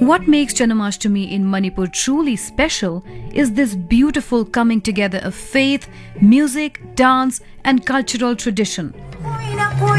What makes Janmashtami in Manipur truly special is this beautiful coming together of faith, music, dance, and cultural tradition.